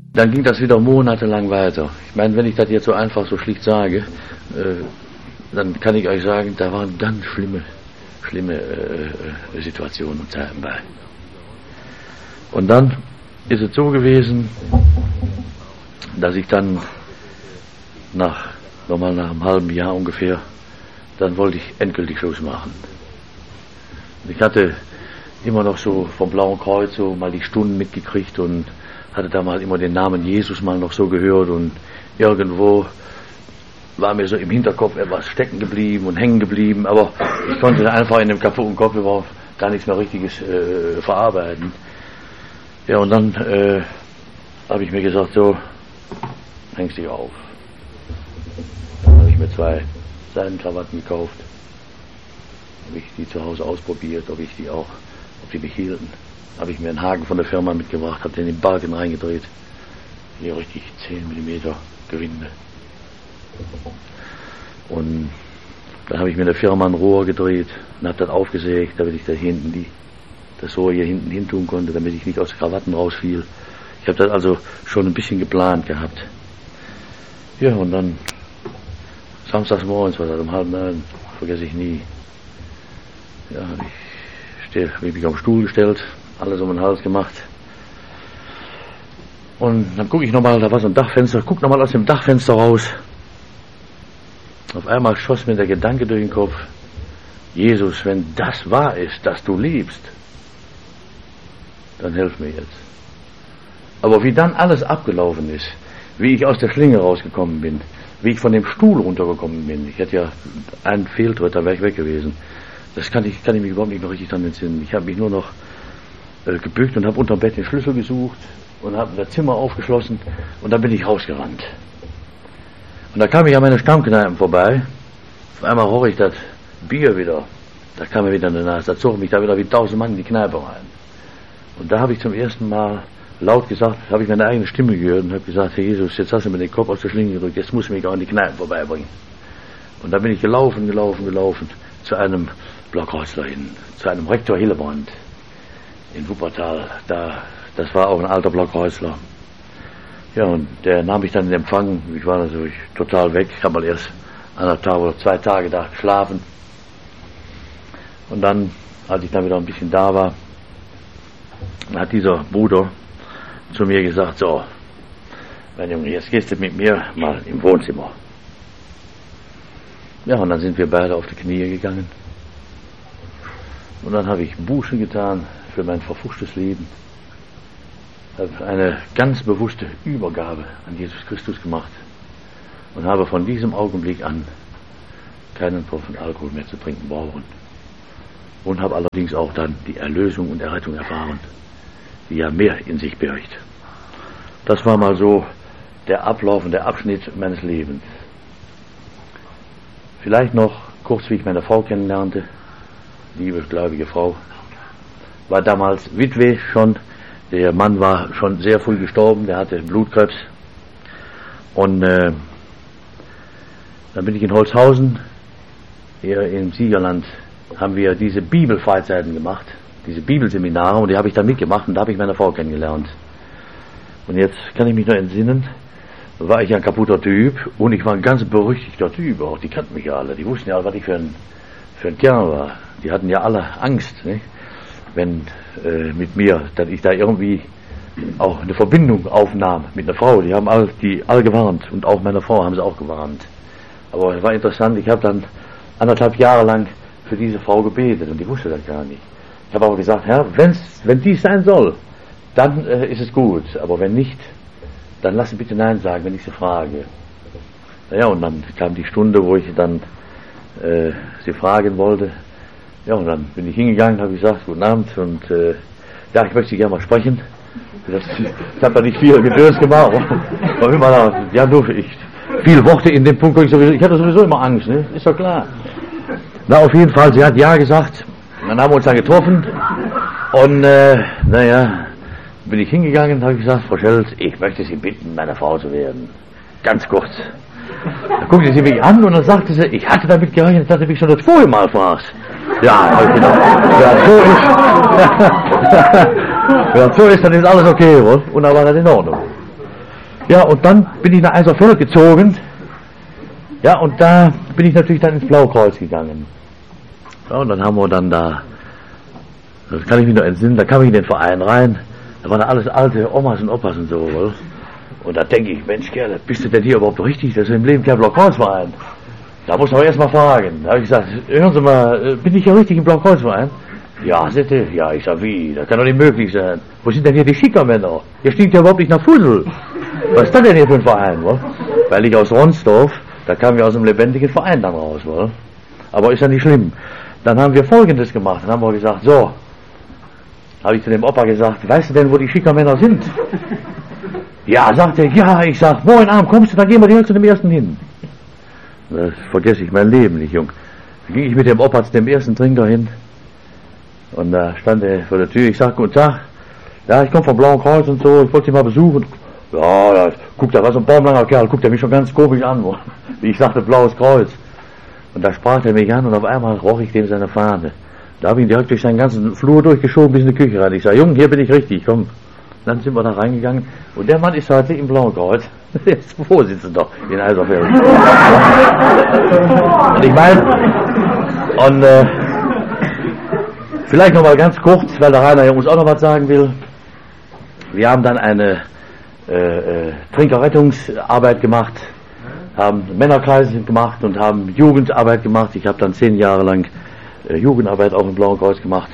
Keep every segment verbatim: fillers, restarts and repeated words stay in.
Dann ging das wieder monatelang weiter. Ich meine, wenn ich das jetzt so einfach, so schlicht sage, äh, dann kann ich euch sagen, da waren ganz schlimme, schlimme äh, Situationen und Zeiten bei. Und dann ist es so gewesen, dass ich dann nach, nochmal nach einem halben Jahr ungefähr, dann wollte ich endgültig Schluss machen. Ich hatte immer noch so vom Blauen Kreuz so mal die Stunden mitgekriegt und hatte da mal immer den Namen Jesus mal noch so gehört und irgendwo war mir so im Hinterkopf etwas stecken geblieben und hängen geblieben, aber ich konnte einfach in dem kaputten Kopf überhaupt gar nichts mehr Richtiges äh, verarbeiten. Ja, und dann äh, habe ich mir gesagt, so, hängst dich auf. Dann habe ich mir zwei Seidenkrawatten gekauft, habe ich die zu Hause ausprobiert, ob ich die auch, ob die mich hielten. Habe ich mir einen Haken von der Firma mitgebracht, habe den in den Balken reingedreht. Hier richtig zehn Millimeter Gewinde. Und dann habe ich mir in der Firma ein Rohr gedreht und habe das aufgesägt, damit ich da hinten die, das Rohr hier hinten hin tun konnte, damit ich nicht aus Krawatten rausfiel. Ich habe das also schon ein bisschen geplant gehabt. Ja, und dann samstags morgens war das um halb neun, vergesse ich nie. Ja, ich stehe, habe mich auf den Stuhl gestellt, alles um den Hals gemacht. Und dann gucke ich nochmal, da war so ein Dachfenster, guck nochmal aus dem Dachfenster raus. Auf einmal schoss mir der Gedanke durch den Kopf, Jesus, wenn das wahr ist, dass du liebst, dann hilf mir jetzt. Aber wie dann alles abgelaufen ist, wie ich aus der Schlinge rausgekommen bin, wie ich von dem Stuhl runtergekommen bin, ich hätte ja einen Fehltritt, da wäre ich weg gewesen. Das kann ich, kann ich mich überhaupt nicht mehr richtig dran entsinnen. Ich habe mich nur noch äh, gebückt und habe unter dem Bett den Schlüssel gesucht und habe das Zimmer aufgeschlossen und dann bin ich rausgerannt. Und da kam ich an meine Stammkneipen vorbei. Auf einmal roch ich das Bier wieder. Da kam mir wieder in die Nase. Da zog mich da wieder wie tausend Mann in die Kneipe rein. Und da habe ich zum ersten Mal laut gesagt, habe ich meine eigene Stimme gehört und habe gesagt, Herr Jesus, jetzt hast du mir den Kopf aus der Schlinge gedrückt, jetzt musst du mich auch in die Kneipen vorbeibringen. Und da bin ich gelaufen, gelaufen, gelaufen zu einem Blockhäusler hin, zu einem Rektor Hillebrand in Wuppertal. Da, das war auch ein alter Blockhäusler. Ja, und der nahm mich dann in Empfang. Ich war natürlich total weg. Ich habe mal erst anderthalb Tage oder zwei Tage da geschlafen. Und dann, als ich dann wieder ein bisschen da war, hat dieser Bruder zu mir gesagt, so, mein Junge, jetzt gehst du mit mir mal im Wohnzimmer. Ja, und dann sind wir beide auf die Knie gegangen. Und dann habe ich Buße getan für mein verfuschtes Leben. Habe eine ganz bewusste Übergabe an Jesus Christus gemacht und habe von diesem Augenblick an keinen Tropfen Alkohol mehr zu trinken brauchen. Und habe allerdings auch dann die Erlösung und Errettung erfahren, die ja mehr in sich birgt. Das war mal so der Ablauf und der Abschnitt meines Lebens. Vielleicht noch kurz, wie ich meine Frau kennenlernte, liebe, gläubige Frau, war damals Witwe schon. Der Mann war schon sehr früh gestorben, der hatte Blutkrebs. Und äh, dann bin ich in Holzhausen, hier im Siegerland, haben wir diese Bibelfreizeiten gemacht, diese Bibelseminare, und die habe ich da mitgemacht und da habe ich meine Frau kennengelernt. Und jetzt kann ich mich noch entsinnen, war ich ein kaputter Typ und ich war ein ganz berüchtigter Typ auch, die kannten mich ja alle, die wussten ja alle, was ich für ein, für ein Kerl war. Die hatten ja alle Angst, nicht? Wenn äh, mit mir, dass ich da irgendwie auch eine Verbindung aufnahm mit einer Frau. Die haben all, die alle gewarnt und auch meine Frau haben sie auch gewarnt. Aber es war interessant, ich habe dann anderthalb Jahre lang für diese Frau gebetet und die wusste das gar nicht. Ich habe aber gesagt, Herr, wenn's, wenn dies sein soll, dann äh, ist es gut, aber wenn nicht, dann lass sie bitte Nein sagen, wenn ich sie frage. Naja, und dann kam die Stunde, wo ich dann äh, sie fragen wollte. Ja, und dann bin ich hingegangen, habe gesagt, guten Abend und äh, ja, ich möchte Sie gerne mal sprechen. Das, ich habe da nicht viel Gedöns gemacht. Aber immer da, ja, nur ich. Viele Worte in dem Punkt, ich, sowieso, ich hatte sowieso immer Angst, ne? Ist doch klar. Na, auf jeden Fall, sie hat ja gesagt. Dann haben wir uns dann getroffen. Und, äh, naja, bin ich hingegangen und habe gesagt, Frau Schelz, ich möchte Sie bitten, meine Frau zu werden. Ganz kurz. Dann guckte sie mich an und dann sagte sie, ich hatte damit gerechnet, dass du mich schon das vorher mal fragst. Ja, hab ich gedacht, wenn das so ist, wenn das so ist, dann ist alles okay, wohl? Und dann war das in Ordnung. Ja, und dann bin ich nach Eiserfeld gezogen. Ja, und da bin ich natürlich dann ins Blaukreuz gegangen. Ja, und dann haben wir dann da, das kann ich mich noch entsinnen, da kam ich in den Verein rein, da waren da alles alte Omas und Opas und so, oder? Und da denke ich, Mensch, Kerl, bist du denn hier überhaupt richtig? Das ist im Leben kein Blaukreuzverein. Da muss man erst mal fragen. Da habe ich gesagt, hören Sie mal, bin ich hier richtig im Blaukreuzverein? Ja, sitte, ja, ich sag, wie? Das kann doch nicht möglich sein. Wo sind denn hier die Schickermänner? Hier stinkt ja überhaupt nicht nach Fussel. Was ist das denn hier für ein Verein, wa? Weil ich aus Ronsdorf, da kamen wir aus einem lebendigen Verein dann raus, wa? Aber ist ja nicht schlimm. Dann haben wir Folgendes gemacht. Dann haben wir gesagt, so, habe ich zu dem Opa gesagt, weißt du denn, wo die Schickermänner sind? Ja, sagt er, ja, ich sag, morgen Abend kommst du, dann gehen wir direkt zu dem ersten hin. Das vergesse ich mein Leben nicht, Jung. Dann ging ich mit dem Opa zu dem ersten Trinker hin. Und da stand er vor der Tür, ich sag, guten Tag. Ja, ich komme vom Blauen Kreuz und so, ich wollte Sie mal besuchen. Ja, da guckt er, was ein baumlanger Kerl, guckt er mich schon ganz komisch an, wie ich sagte, Blaues Kreuz. Und da sprach er mich an und auf einmal roch ich dem seine Fahne. Da habe ich ihn direkt durch seinen ganzen Flur durchgeschoben bis in die Küche rein. Ich sag, Junge, hier bin ich richtig, komm. Dann sind wir da reingegangen und der Mann ist heute im Blauen Kreuz. Der ist Vorsitzender in Eiserfeld. Und ich meine, und äh, vielleicht noch mal ganz kurz, weil der Rainer uns auch noch was sagen will. Wir haben dann eine äh, äh, Trinkerrettungsarbeit gemacht, haben Männerkreise gemacht und haben Jugendarbeit gemacht. Ich habe dann zehn Jahre lang äh, Jugendarbeit auch im Blauen Kreuz gemacht.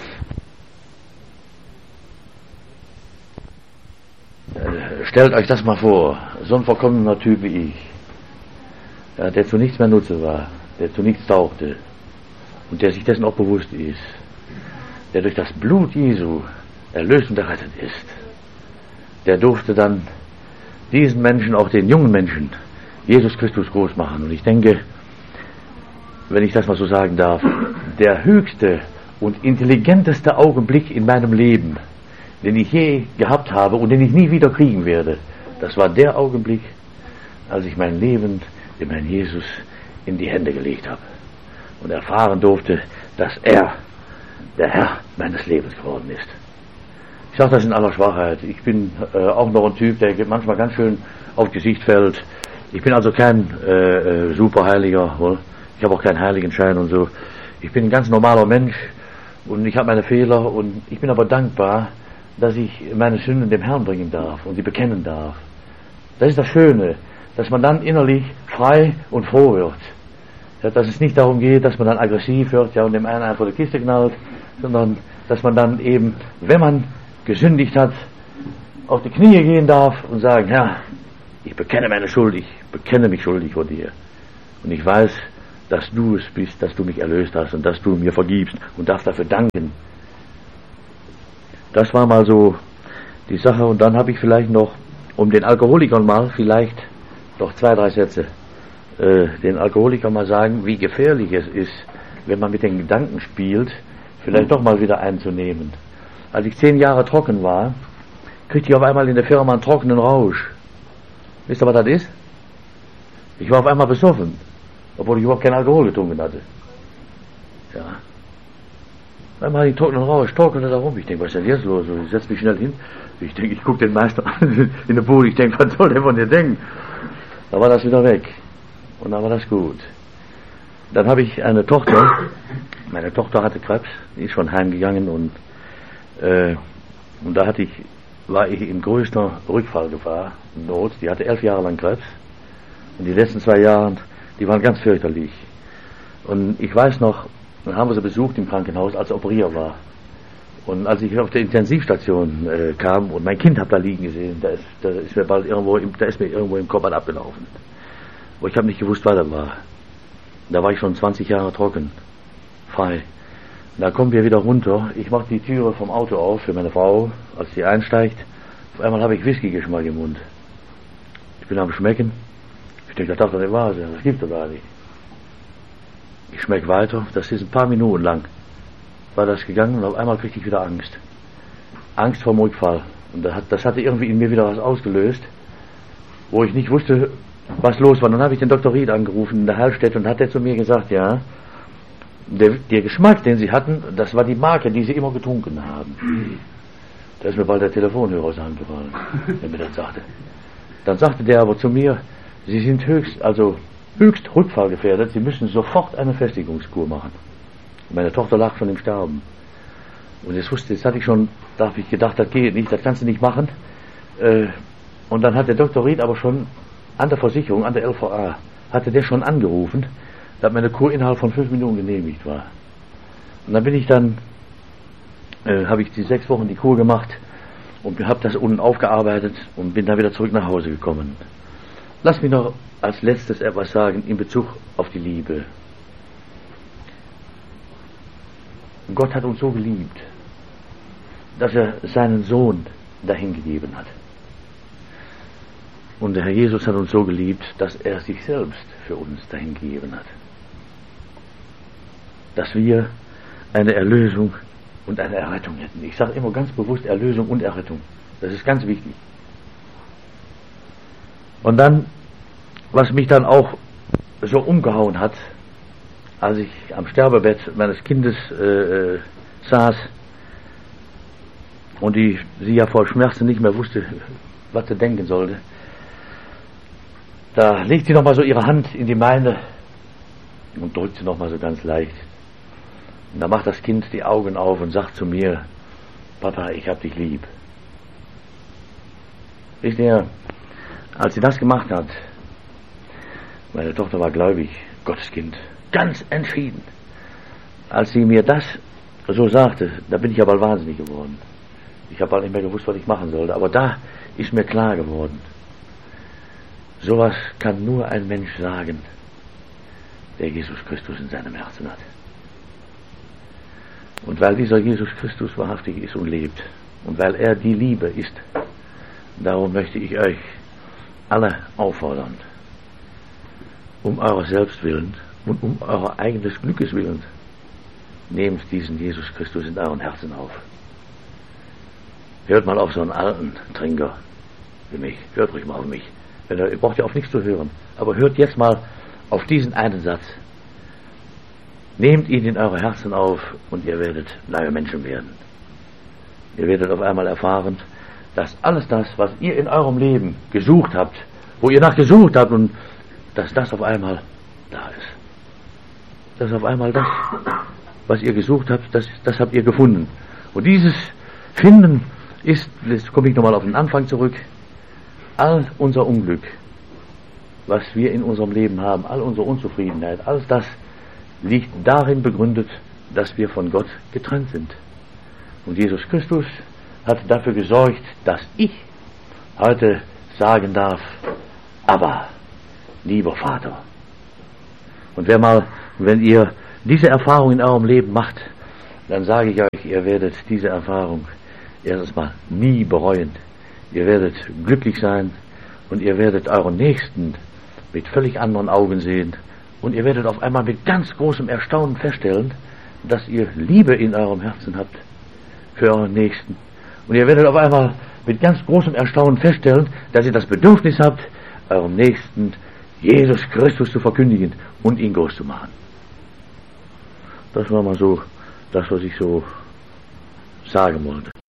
Äh, stellt euch das mal vor, so ein verkommener Typ wie ich, ja, der zu nichts mehr Nutze war, der zu nichts tauchte und der sich dessen auch bewusst ist, der durch das Blut Jesu erlöst und errettet ist, der durfte dann diesen Menschen, auch den jungen Menschen, Jesus Christus groß machen. Und ich denke, wenn ich das mal so sagen darf, der höchste und intelligenteste Augenblick in meinem Leben, den ich je gehabt habe und den ich nie wieder kriegen werde, das war der Augenblick, als ich mein Leben dem Herrn Jesus in die Hände gelegt habe und erfahren durfte, dass er der Herr meines Lebens geworden ist. Ich sage das in aller Schwachheit. Ich bin äh, auch noch ein Typ, der manchmal ganz schön aufs Gesicht fällt. Ich bin also kein äh, äh, Superheiliger. Wohl? Ich habe auch keinen Heiligenschein und so. Ich bin ein ganz normaler Mensch und ich habe meine Fehler und ich bin aber dankbar, dass ich meine Sünden dem Herrn bringen darf und sie bekennen darf. Das ist das Schöne, dass man dann innerlich frei und froh wird. Ja, dass es nicht darum geht, dass man dann aggressiv wird, ja, und dem einen einfach die Kiste knallt, sondern dass man dann eben, wenn man gesündigt hat, auf die Knie gehen darf und sagen, Herr, ich bekenne meine Schuld, ich bekenne mich schuldig vor dir. Und ich weiß, dass du es bist, dass du mich erlöst hast und dass du mir vergibst und darf dafür danken. Das war mal so die Sache. Und dann habe ich vielleicht noch, um den Alkoholikern mal vielleicht noch zwei, drei Sätze, äh, den Alkoholikern mal sagen, wie gefährlich es ist, wenn man mit den Gedanken spielt, vielleicht doch mal wieder einzunehmen. Als ich zehn Jahre trocken war, kriegte ich auf einmal in der Firma einen trockenen Rausch. Wisst ihr, was das ist? Ich war auf einmal besoffen, obwohl ich überhaupt keinen Alkohol getrunken hatte. Ja. Auf einmal hatte ich einen trockenen Rausch, torkelte da rum. Ich denke, was ist denn jetzt los? Ich setze mich schnell hin. Ich denke, ich gucke den Meister an in der Bude. Ich denke, was soll der von dir denken? Da war das wieder weg. Und dann war das gut. Dann habe ich eine Tochter. Meine Tochter hatte Krebs. Die ist schon heimgegangen und Äh, und da hatte ich, war ich in größter Rückfallgefahr, Not. Die hatte elf Jahre lang Krebs. Und die letzten zwei Jahre, die waren ganz fürchterlich. Und ich weiß noch, dann haben wir sie besucht im Krankenhaus, als er operiert war. Und als ich auf der Intensivstation äh, kam und mein Kind habe da liegen gesehen, da ist, da ist mir bald irgendwo, im, da ist mir irgendwo im Kopf abgelaufen. Aber ich habe nicht gewusst, was das war. Da war ich schon zwanzig Jahre trocken, frei. Da kommen wir wieder runter. Ich mache die Türe vom Auto auf für meine Frau, als sie einsteigt. Auf einmal habe ich Whisky-Geschmack im Mund. Ich bin am Schmecken. Ich denke, das darf doch nicht wahr sein. Das gibt doch gar nicht. Ich schmecke weiter. Das ist ein paar Minuten lang. War das gegangen und auf einmal kriegte ich wieder Angst. Angst vor dem Rückfall. Und das hatte irgendwie in mir wieder was ausgelöst, wo ich nicht wusste, was los war. Dann habe ich den Doktor Ried angerufen in der Hallstätte und hat er zu mir gesagt, ja, Der, der Geschmack, den sie hatten, das war die Marke, die sie immer getrunken haben. Da ist mir bald der Telefonhörer aus der Hand gefallen, der mir das sagte. Dann sagte der aber zu mir, Sie sind höchst, also höchst rückfallgefährdet, Sie müssen sofort eine Festigungskur machen. Meine Tochter lag schon im Sterben. Und jetzt wusste, jetzt hatte ich schon, da habe ich gedacht, das geht nicht, das kannst du nicht machen. Äh, und dann hat der Doktor Ried aber schon an der Versicherung, an der L V A, hatte der schon angerufen, dass meine Kur innerhalb von fünf Minuten genehmigt war. Und dann bin ich dann, äh, habe ich die sechs Wochen die Kur gemacht und habe das unten aufgearbeitet und bin dann wieder zurück nach Hause gekommen. Lass mich noch als letztes etwas sagen in Bezug auf die Liebe. Gott hat uns so geliebt, dass er seinen Sohn dahingegeben hat. Und der Herr Jesus hat uns so geliebt, dass er sich selbst für uns dahingegeben hat. Dass wir eine Erlösung und eine Errettung hätten. Ich sage immer ganz bewusst Erlösung und Errettung. Das ist ganz wichtig. Und dann, was mich dann auch so umgehauen hat, als ich am Sterbebett meines Kindes äh, saß und die, sie ja vor Schmerzen nicht mehr wusste, was sie denken sollte, da legt sie nochmal so ihre Hand in die meine und drückt sie nochmal so ganz leicht. Und da macht das Kind die Augen auf und sagt zu mir, Papa, ich hab dich lieb. Wisst ihr, als sie das gemacht hat, meine Tochter war gläubig, Gottes Kind, ganz entschieden. Als sie mir das so sagte, da bin ich aber wahnsinnig geworden. Ich habe halt nicht mehr gewusst, was ich machen sollte. Aber da ist mir klar geworden, sowas kann nur ein Mensch sagen, der Jesus Christus in seinem Herzen hat. Und weil dieser Jesus Christus wahrhaftig ist und lebt, und weil er die Liebe ist, darum möchte ich euch alle auffordern, um eurer selbst willen und um eurer eigenes Glückes willen, nehmt diesen Jesus Christus in euren Herzen auf. Hört mal auf so einen alten Trinker wie mich, hört ruhig mal auf mich. Ihr braucht ja auf nichts zu hören, aber hört jetzt mal auf diesen einen Satz. Nehmt ihn in eure Herzen auf und ihr werdet neue Menschen werden. Ihr werdet auf einmal erfahren, dass alles das, was ihr in eurem Leben gesucht habt, wo ihr nach gesucht habt, und dass das auf einmal da ist. Das ist auf einmal das, was ihr gesucht habt, das, das habt ihr gefunden. Und dieses Finden ist, jetzt komme ich nochmal auf den Anfang zurück, all unser Unglück, was wir in unserem Leben haben, all unsere Unzufriedenheit, alles das liegt darin begründet, dass wir von Gott getrennt sind. Und Jesus Christus hat dafür gesorgt, dass ich heute sagen darf, aber lieber Vater. Und wer mal, wenn ihr diese Erfahrung in eurem Leben macht, dann sage ich euch, ihr werdet diese Erfahrung erstens mal nie bereuen. Ihr werdet glücklich sein und ihr werdet euren Nächsten mit völlig anderen Augen sehen und ihr werdet auf einmal mit ganz großem Erstaunen feststellen, dass ihr Liebe in eurem Herzen habt für euren Nächsten. Und ihr werdet auf einmal mit ganz großem Erstaunen feststellen, dass ihr das Bedürfnis habt, eurem Nächsten Jesus Christus zu verkündigen und ihn groß zu machen. Das war mal so das, was ich so sagen wollte.